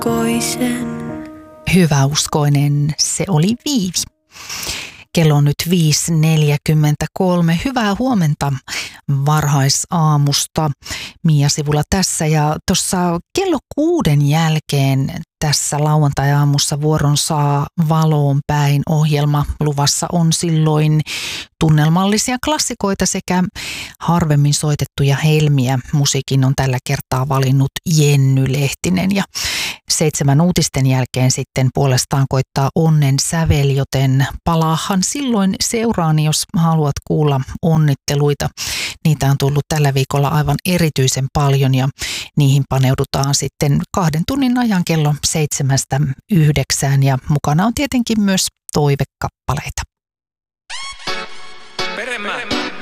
Hyväuskoisen. Hyväuskoinen, se oli Viivi. Kello on nyt 5.43. Hyvää huomenta varhaisaamusta. Mia Sivula tässä ja tuossa kello 6 jälkeen tässä lauantai-aamussa vuoron saa Valoon päin -ohjelma. Luvassa on silloin tunnelmallisia klassikoita sekä harvemmin soitettuja helmiä. Musiikin on tällä kertaa valinnut Jenny Lehtinen ja 7 uutisten jälkeen sitten puolestaan koittaa Onnen sävel, joten palaahan silloin seuraani, jos haluat kuulla onnitteluita. Niitä on tullut tällä viikolla aivan erityisen paljon ja niihin paneudutaan sitten 2 tunnin ajan kello 7-9 ja mukana on tietenkin myös toivekappaleita. Peremä.